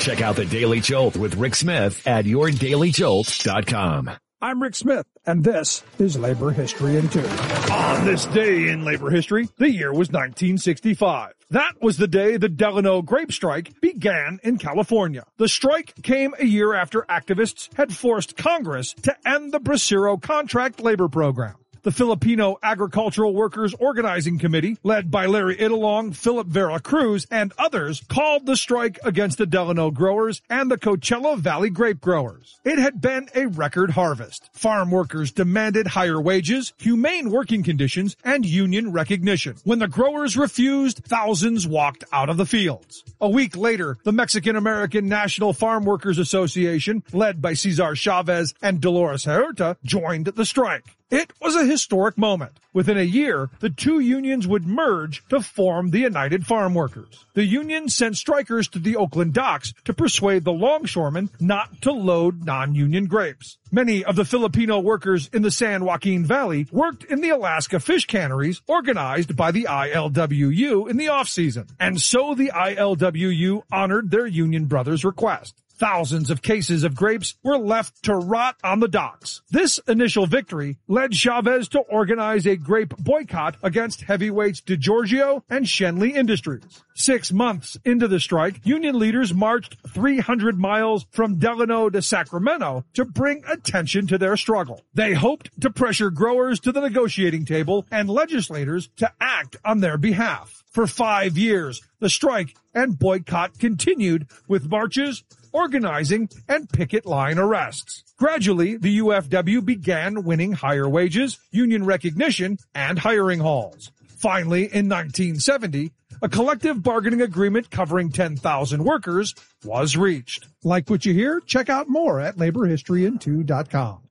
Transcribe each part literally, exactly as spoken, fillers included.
Check out the Daily Jolt with Rick Smith at your daily jolt dot com. I'm Rick Smith, and this is Labor History in Two. On this day in labor history, the year was nineteen sixty-five. That was the day the Delano grape strike began in California. The strike came a year after activists had forced Congress to end the Bracero contract labor program. The Filipino Agricultural Workers Organizing Committee, led by Larry Idalong, Philip Vera Cruz, and others, called the strike against the Delano growers and the Coachella Valley grape growers. It had been a record harvest. Farm workers demanded higher wages, humane working conditions, and union recognition. When the growers refused, thousands walked out of the fields. A week later, the Mexican-American National Farm Workers Association, led by Cesar Chavez and Dolores Huerta, joined the strike. It was a historic moment. Within a year, the two unions would merge to form the United Farm Workers. The union sent strikers to the Oakland docks to persuade the longshoremen not to load non-union grapes. Many of the Filipino workers in the San Joaquin Valley worked in the Alaska fish canneries organized by the I L W U in the off-season. And so the I L W U honored their union brothers' request. Thousands of cases of grapes were left to rot on the docks. This initial victory led Chavez to organize a grape boycott against heavyweights DeGiorgio and Shenley Industries. Six months into the strike, union leaders marched three hundred miles from Delano to Sacramento to bring attention to their struggle. They hoped to pressure growers to the negotiating table and legislators to act on their behalf. For five years, the strike and boycott continued with marches, organizing, and picket line arrests. Gradually, the U F W began winning higher wages, union recognition, and hiring halls. Finally, in nineteen seventy, a collective bargaining agreement covering ten thousand workers was reached. Like what you hear? Check out more at labor history in two dot com.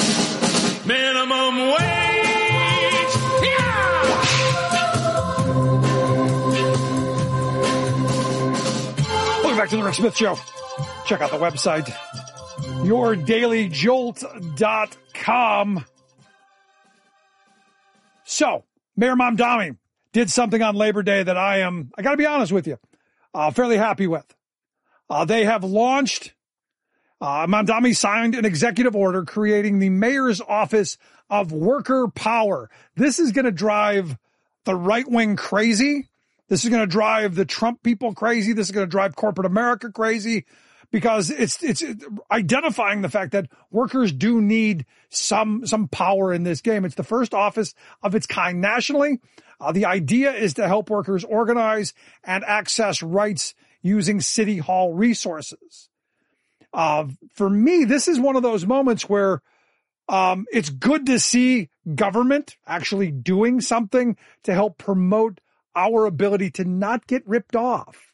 Minimum wage! Yeah! Welcome back to the Rick Smith Show. Check out the website, your daily jolt dot com. So, Mayor Mamdani did something on Labor Day that I am, I gotta be honest with you, uh, fairly happy with. Uh, they have launched, uh, Mamdani signed an executive order creating the Mayor's Office of Worker Power. This is gonna drive the right wing crazy. This is gonna drive the Trump people crazy. This is gonna drive corporate America crazy. Because it's, it's identifying the fact that workers do need some, some power in this game. It's the first office of its kind nationally. Uh, the idea is to help workers organize and access rights using city hall resources. Uh, for me, this is one of those moments where, um, it's good to see government actually doing something to help promote our ability to not get ripped off.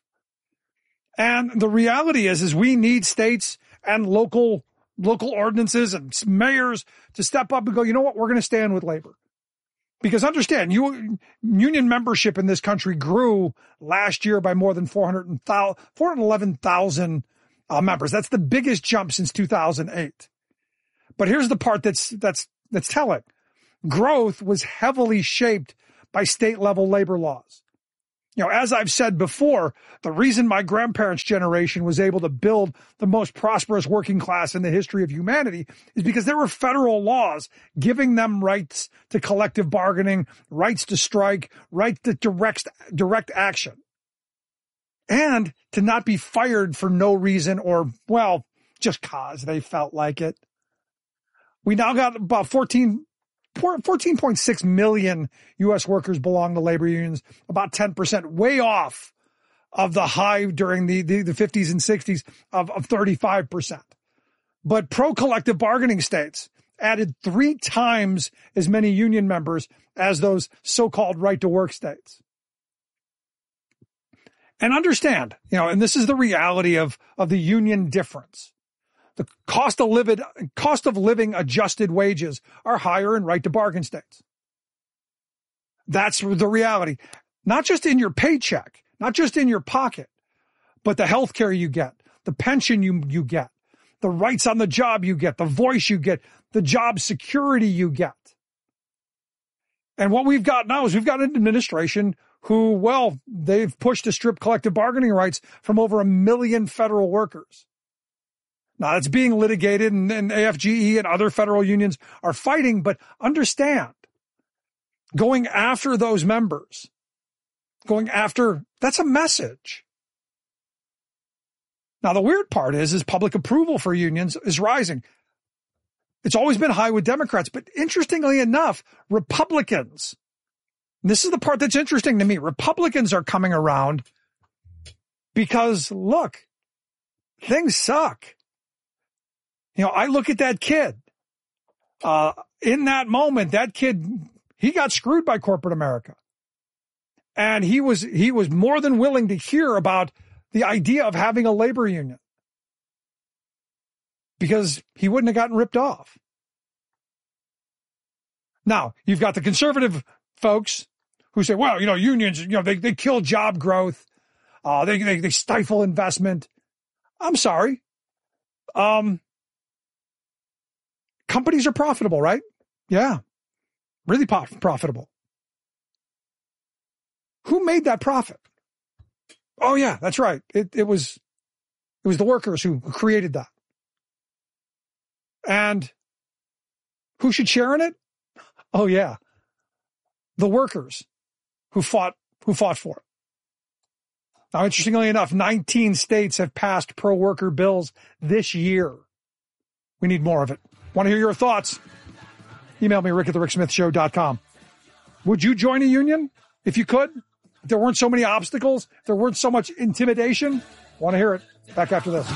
And the reality is, is we need states and local, local ordinances and mayors to step up and go, you know what? We're going to stand with labor. Because understand, you, union membership in this country grew last year by more than four hundred eleven thousand uh, members. That's the biggest jump since two thousand eight. But here's the part that's, that's, that's telling. Growth was heavily shaped by state level labor laws. You know, as I've said before, the reason my grandparents' generation was able to build the most prosperous working class in the history of humanity is because there were federal laws giving them rights to collective bargaining, rights to strike, rights to direct, direct action, and to not be fired for no reason or, well, just cause they felt like it. We now got about fourteen fourteen point six million U S workers belong to labor unions, about ten percent, way off of the high during the, the, the fifties and sixties of, of thirty-five percent. But pro-collective bargaining states added three times as many union members as those so-called right-to-work states. And understand, you know, and this is the reality of, of the union difference. The cost of living, cost of living adjusted wages are higher in right to bargain states. That's the reality. Not just in your paycheck, not just in your pocket, but the health care you get, the pension you, you get, the rights on the job you get, the voice you get, the job security you get. And what we've got now is we've got an administration who, well, they've pushed to strip collective bargaining rights from over a million federal workers. Now, it's being litigated, and, and A F G E and other federal unions are fighting, but understand, going after those members, going after, that's a message. Now, the weird part is, is public approval for unions is rising. It's always been high with Democrats, but interestingly enough, Republicans, and this is the part that's interesting to me, Republicans are coming around because, look, things suck. You know, I look at that kid. Uh, in that moment, that kid, he got screwed by corporate America. And he was, he was more than willing to hear about the idea of having a labor union because he wouldn't have gotten ripped off. Now, you've got the conservative folks who say, well, you know, unions, you know, they, they kill job growth. Uh, they, they, they stifle investment. I'm sorry. Um, companies are profitable, right? Yeah. Really profitable. Who made that profit? Oh yeah, that's right. It, it was, it was the workers who created that. And who should share in it? Oh yeah. The workers who fought, who fought for it. Now, interestingly enough, nineteen states have passed pro-worker bills this year. We need more of it. Want to hear your thoughts? Email me, rick at the rick smith show dot com. Would you join a union if you could? If there weren't so many obstacles, if there weren't so much intimidation? Want to hear it. Back after this.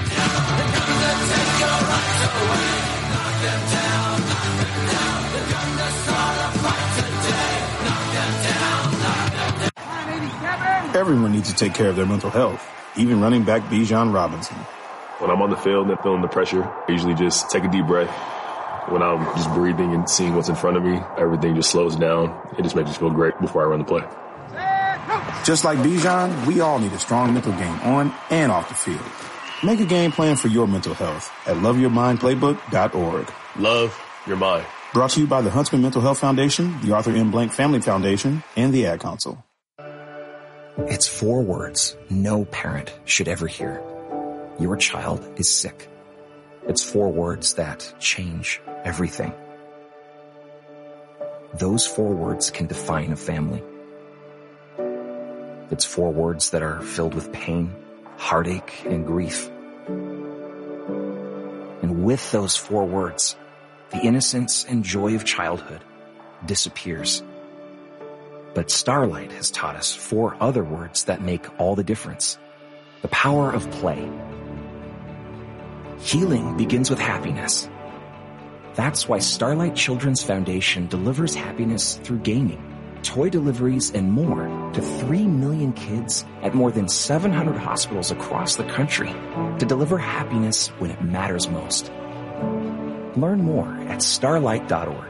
Everyone needs to take care of their mental health, even running back Bijan Robinson. When I'm on the field and feeling the pressure, I usually just take a deep breath. When I'm just breathing and seeing what's in front of me, everything just slows down. It just makes me feel great before I run the play. Just like Bijan, we all need a strong mental game on and off the field. Make a game plan for your mental health at love your mind playbook dot org. Love your mind. Brought to you by the Huntsman Mental Health Foundation, the Arthur M. Blank Family Foundation, and the Ad Council. It's four words no parent should ever hear. Your child is sick. It's four words that change everything. Those four words can define a family. It's four words that are filled with pain, heartache, and grief. And with those four words, the innocence and joy of childhood disappears. But Starlight has taught us four other words that make all the difference. The power of play. Healing begins with happiness. That's why Starlight Children's Foundation delivers happiness through gaming, toy deliveries, and more to three million kids at more than seven hundred hospitals across the country to deliver happiness when it matters most. Learn more at starlight dot org.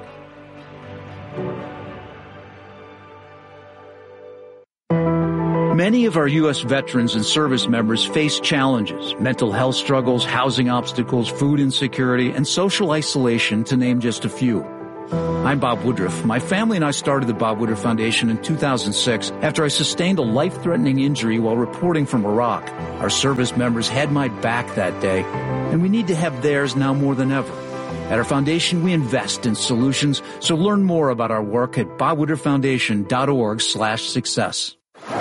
Many of our U S veterans and service members face challenges, mental health struggles, housing obstacles, food insecurity, and social isolation, to name just a few. I'm Bob Woodruff. My family and I started the Bob Woodruff Foundation in two thousand six after I sustained a life-threatening injury while reporting from Iraq. Our service members had my back that day, and we need to have theirs now more than ever. At our foundation, we invest in solutions, so learn more about our work at bob woodruff foundation dot org slash success.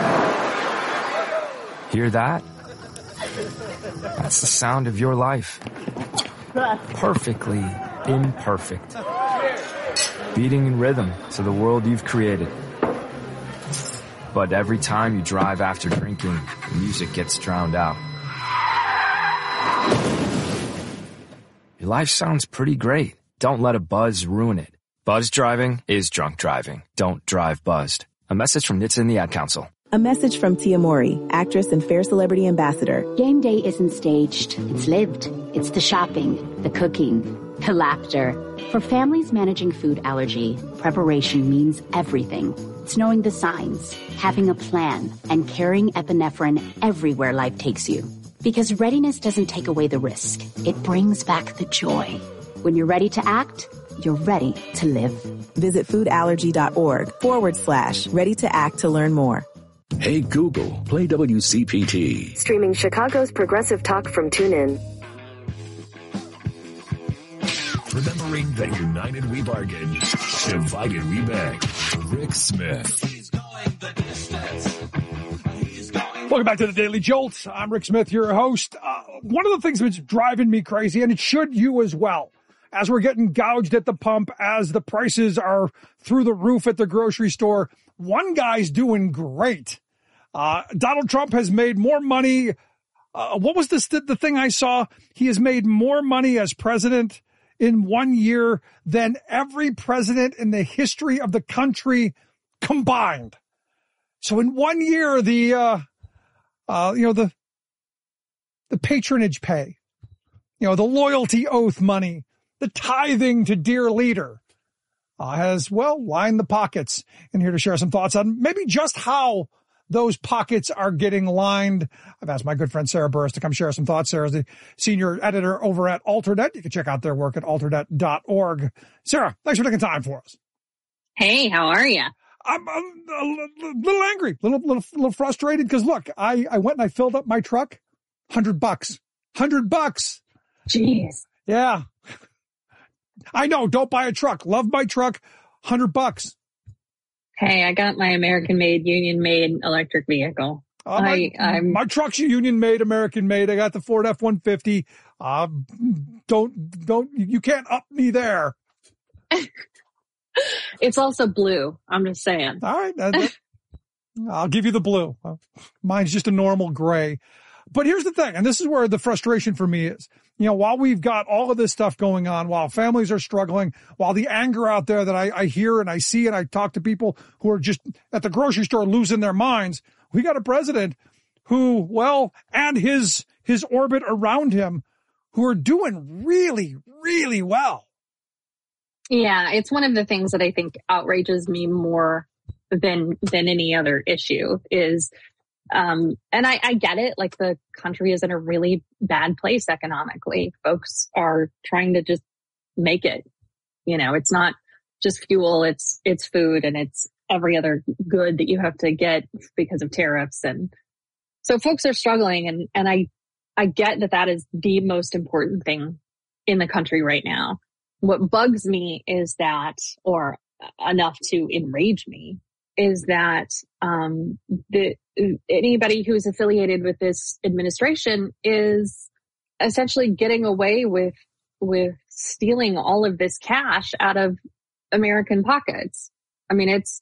Hear that? That's the sound of your life. Perfectly imperfect. Beating in rhythm to the world you've created. But every time you drive after drinking, the music gets drowned out. Your life sounds pretty great. Don't let a buzz ruin it. Buzz driving is drunk driving. Don't drive buzzed. A message from N H T S A and the Ad Council. A message from Tia Mori, actress and Fair Celebrity Ambassador. Game day isn't staged. It's lived. It's the shopping, the cooking, the laughter. For families managing food allergy, preparation means everything. It's knowing the signs, having a plan, and carrying epinephrine everywhere life takes you. Because readiness doesn't take away the risk. It brings back the joy. When you're ready to act, you're ready to live. Visit foodallergy.org forward slash ready to act to learn more. Hey Google, play W C P T. Streaming Chicago's progressive talk from TuneIn. Remembering that united we bargain, divided we beg. Rick Smith. Welcome back to the Daily Jolt. I'm Rick Smith, your host. Uh, one of the things that's driving me crazy, and it should you as well, as we're getting gouged at the pump, as the prices are through the roof at the grocery store, one guy's doing great. Uh, Donald Trump has made more money. Uh, what was this, the, the thing I saw? He has made more money as president in one year than every president in the history of the country combined. So in one year, the, uh, uh, you know, the, the patronage pay, you know, the loyalty oath money, the tithing to dear leader, uh, has, well, lined the pockets. And here to share some thoughts on maybe just how those pockets are getting lined. I've asked my good friend Sarah Burris to come share some thoughts. Sarah's the senior editor over at Alternet. You can check out their work at alternet dot org. Sarah, thanks for taking time for us. Hey, how are you? I'm, I'm a little angry, a little, little, little frustrated because look, I, I went and I filled up my truck, hundred bucks, hundred bucks. Jeez. Yeah. I know. Don't buy a truck. Love my truck. Hundred bucks. Hey, I got my American-made, union-made electric vehicle. Uh, my, I, I'm, my truck's union-made, American-made. I got the Ford F one fifty. Uh, don't, don't, you can't up me there. It's also blue. I'm just saying. All right. That, that, I'll give you the blue. Mine's just a normal gray. But here's the thing, and this is where the frustration for me is. You know, while we've got all of this stuff going on, while families are struggling, while the anger out there that I, I hear and I see and I talk to people who are just at the grocery store losing their minds, we got a president who, well, and his his orbit around him who are doing really, really well. Yeah, it's one of the things that I think outrages me more than than any other issue is, um, and I, I get it, like the country is in a really bad place economically. Folks are trying to just make it. You know, it's not just fuel, it's it's food and it's every other good that you have to get because of tariffs. And so folks are struggling, and, and I I get that that is the most important thing in the country right now. What bugs me is that, or enough to enrage me, is that um, the anybody who's affiliated with this administration is essentially getting away with with stealing all of this cash out of American pockets. I mean, it's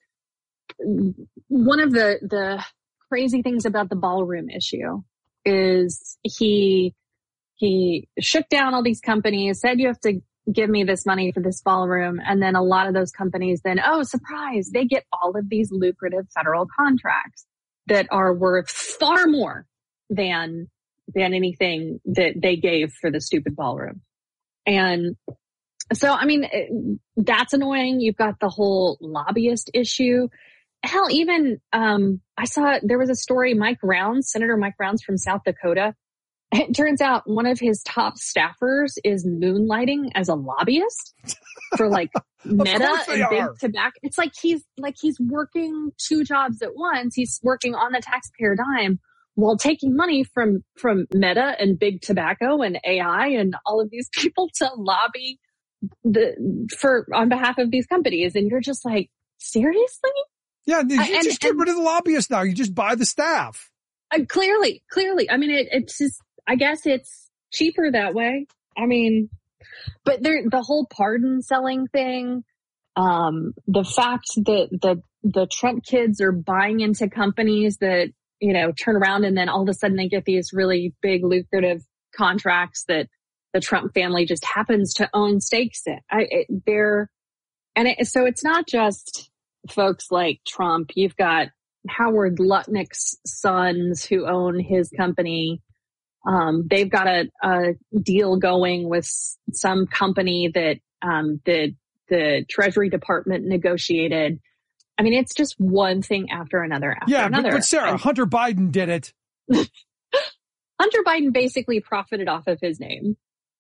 one of the the crazy things about the ballroom issue is he he shook down all these companies, said you have to give me this money for this ballroom. And then a lot of those companies then, oh, surprise, they get all of these lucrative federal contracts that are worth far more than, than anything that they gave for the stupid ballroom. And so, I mean, that's annoying. You've got the whole lobbyist issue. Hell, even, um, I saw there was a story, Mike Rounds, Senator Mike Rounds from South Dakota. It turns out one of his top staffers is moonlighting as a lobbyist for like Meta and Big Tobacco. It's like he's like he's working two jobs at once. He's working on the taxpayer dime while taking money from from Meta and Big Tobacco and A I and all of these people to lobby the for on behalf of these companies. And you're just like, seriously? Yeah, you and, just get and, rid of the lobbyists now. You just buy the staff. Uh, clearly, clearly. I mean, it, it's just. I guess it's cheaper that way. I mean, but there, the whole pardon selling thing, um, the fact that the, the Trump kids are buying into companies that, you know, turn around and then all of a sudden they get these really big lucrative contracts that the Trump family just happens to own stakes in. I, it, they're, and it, so it's not just folks like Trump. You've got Howard Lutnick's sons who own his company. Um, they've got a, a deal going with some company that, um, the, the Treasury Department negotiated. I mean, it's just one thing after another after yeah, another. But, but Sarah, and Hunter Biden did it. Hunter Biden basically profited off of his name.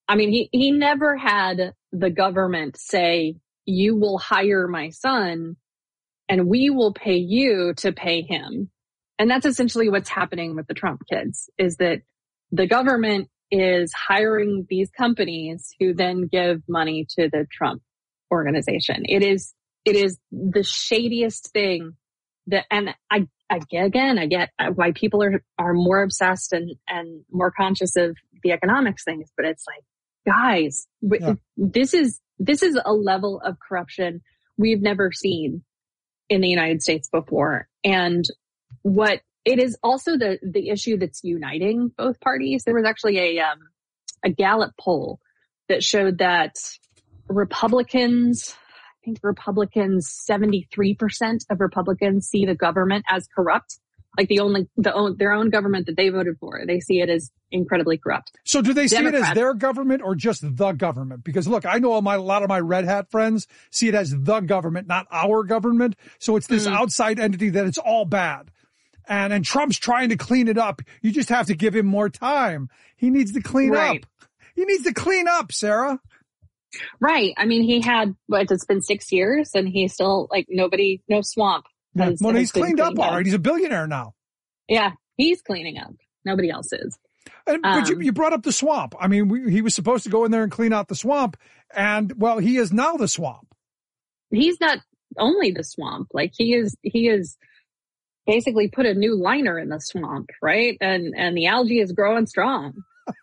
I mean, he, he never had the government say, you will hire my son and we will pay you to pay him. And that's essentially what's happening with the Trump kids, is that the government is hiring these companies who then give money to the Trump organization. It is, it is the shadiest thing that, and I, I get, again, I get why people are, are more obsessed and, and more conscious of the economics things, but it's like, guys, yeah. this is, this is a level of corruption we've never seen in the United States before. And what it is also the, the issue that's uniting both parties. There was actually a, um, a Gallup poll that showed that Republicans, I think Republicans, seventy-three percent of Republicans see the government as corrupt. Like the only, the own, their own government that they voted for, they see it as incredibly corrupt. So do they see Democrats, it as their government or just the government? Because look, I know my, a lot of my red hat friends see it as the government, not our government. So it's this mm-hmm. outside entity that it's all bad. And, and Trump's trying to clean it up. You just have to give him more time. He needs to clean right. up. He needs to clean up, Sarah. Right. I mean, he had, what, it's been six years and he's still like nobody, no swamp. Yeah. Has, well, has he's cleaned up, up all right. He's a billionaire now. Yeah. He's cleaning up. Nobody else is. And, um, but you, you brought up the swamp. I mean, we, he was supposed to go in there and clean out the swamp. And well, he is now the swamp. He's not only the swamp. Like he is, he is basically put a new liner in the swamp, right? And, and the algae is growing strong.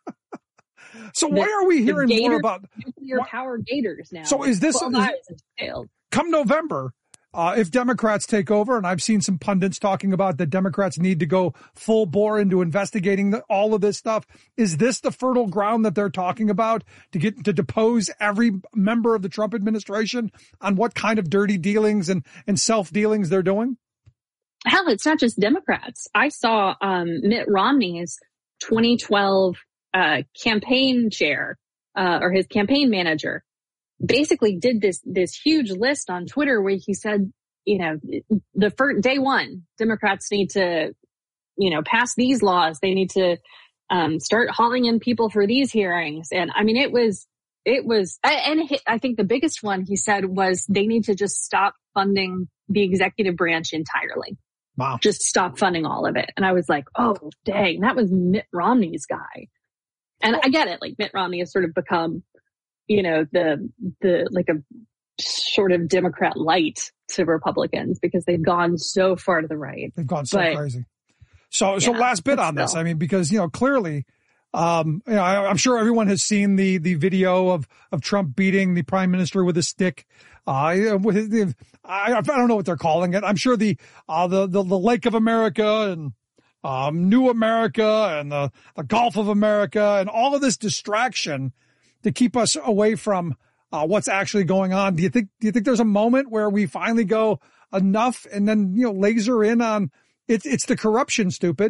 So why are we hearing gator, more about nuclear power gators now? So is this is, come November? Uh, if Democrats take over, and I've seen some pundits talking about that Democrats need to go full bore into investigating the, all of this stuff. Is this the fertile ground that they're talking about to get to depose every member of the Trump administration on what kind of dirty dealings and, and self dealings they're doing? Hell, it's not just Democrats. I saw um, Mitt Romney's twenty twelve Uh, campaign chair, uh, or his campaign manager basically did this, this huge list on Twitter where he said, you know, the first day one, Democrats need to, you know, pass these laws. They need to, um, start hauling in people for these hearings. And I mean, it was, it was, and I think the biggest one he said was they need to just stop funding the executive branch entirely. Wow. Just stop funding all of it. And I was like, oh, dang, that was Mitt Romney's guy. And I get it. Like Mitt Romney has sort of become, you know, the, the, like a sort of Democrat light to Republicans because they've gone so far to the right. They've gone so but, crazy. So, yeah, so last bit on still. this. I mean, because, you know, clearly, um, you know, I, I'm sure everyone has seen the, the video of, of Trump beating the prime minister with a stick. Uh, with the, I, I don't know what they're calling it. I'm sure the, uh, the, the, the Lake of America and, Um, New America and the, the Gulf of America and all of this distraction to keep us away from uh, what's actually going on. Do you think, do you think there's a moment where we finally go enough and then, you know, laser in on it's, it's the corruption, stupid?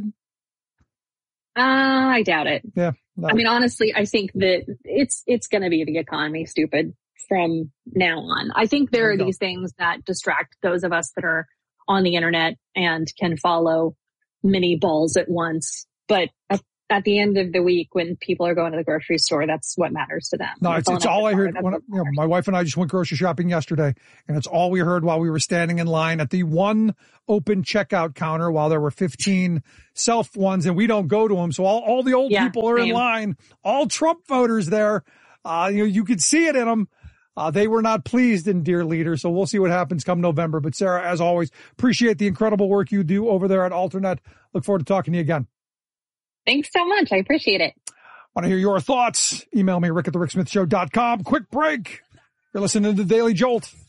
Uh, I doubt it. Yeah. No. I mean, honestly, I think that it's, it's going to be the economy, stupid, from now on. I think there, there are these things that distract those of us that are on the internet and can follow many balls at once. But at, at the end of the week, when people are going to the grocery store, that's what matters to them. No, it's, it's all I heard. When, you know, my wife and I just went grocery shopping yesterday, and it's all we heard while we were standing in line at the one open checkout counter while there were fifteen self ones, and we don't go to them. So all, all the old yeah, people are same. in line, all Trump voters there. Uh, you know, you could see it in them. Uh, they were not pleased in Dear Leader, so we'll see what happens come November. But Sarah, as always, appreciate the incredible work you do over there at Alternet. Look forward to talking to you again. Thanks so much. I appreciate it. Want to hear your thoughts? Email me, rick at the rick smith show dot com. Quick break. You're listening to the Daily Jolt.